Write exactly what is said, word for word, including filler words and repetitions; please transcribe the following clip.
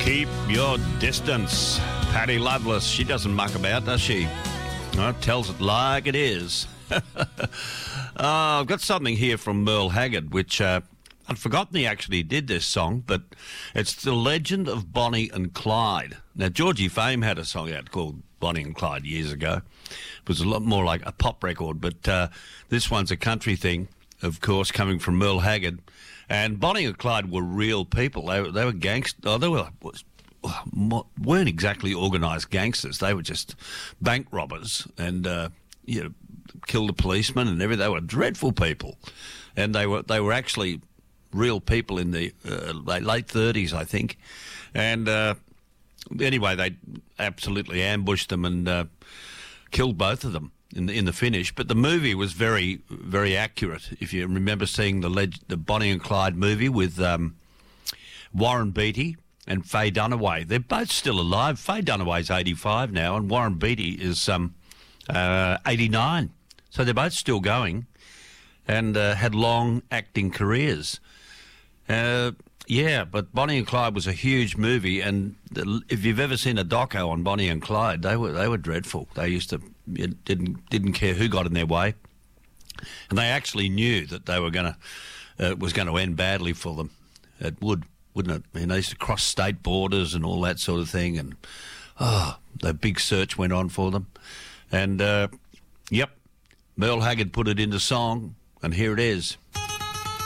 Keep your distance. Patty Loveless, she doesn't muck about, does she? No, tells it like it is. uh, I've got something here from Merle Haggard, which uh, I'd forgotten he actually did this song, but it's The Legend of Bonnie and Clyde. Now, Georgie Fame had a song out called Bonnie and Clyde years ago. It was a lot more like a pop record, but uh, this one's a country thing, of course, coming from Merle Haggard. And Bonnie and Clyde were real people. They were, they were gangsters. Oh, they were, weren't exactly organised gangsters. They were just bank robbers and uh, you know, killed a policeman and everything. They were dreadful people, and they were they were actually real people in the uh, late thirties, I think. And uh, anyway, they absolutely ambushed them and uh, killed both of them in the, in the finish. But the movie was very, very accurate. If you remember seeing the leg- the Bonnie and Clyde movie with um, Warren Beatty and Faye Dunaway. They're both still alive. Faye Dunaway's eighty-five now, and Warren Beatty is um, uh, eighty-nine. So they're both still going and uh, had long acting careers. Uh, yeah, but Bonnie and Clyde was a huge movie, and the, if you've ever seen a doco on Bonnie and Clyde, they were they were dreadful. They used to it didn't didn't care who got in their way, and they actually knew that they were going to uh, was going to end badly for them. It would, wouldn't it? I mean, they used to cross state borders and all that sort of thing, and oh, the big search went on for them. And uh, yep, Merle Haggard put it into song, and here it is.